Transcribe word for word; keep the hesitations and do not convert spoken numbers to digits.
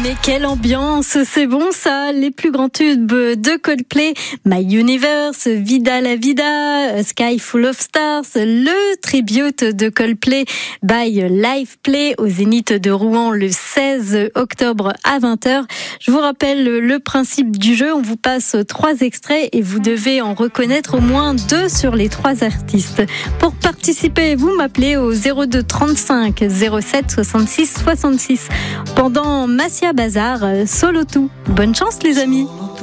Mais quelle ambiance, c'est bon ça, les plus grands tubes de Coldplay, My Universe, Vida la Vida, A Sky Full of Stars, le tribute de Coldplay by Live Play au Zénith de Rouen le seize octobre à vingt heures. Je vous rappelle le principe du jeu, on vous passe trois extraits et vous devez en reconnaître au moins deux sur les trois artistes. Pour participer, vous m'appelez au zéro deux trente-cinq zéro sept soixante-six soixante-six. Pendant Massia Bazar, Solo Tout. Bonne chance les amis.